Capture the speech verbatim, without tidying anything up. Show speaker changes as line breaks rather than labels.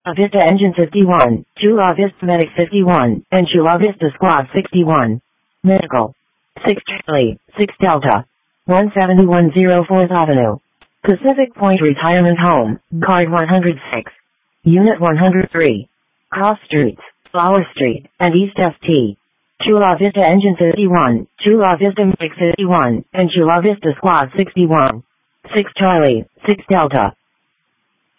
Vista Engine fifty-one, Chula Vista Medic fifty-one, and Chula Vista Squad sixty-one. Medical. six Charlie, six Delta. one seventy-one oh fourth Avenue. Pacific Point Retirement Home, Card one hundred six. Unit one hundred three. Cross Streets, Flower Street, and East F T. Chula Vista Engine fifty-one, Chula Vista Medic fifty-one, and Chula Vista Squad sixty-one. six Charlie, six Delta.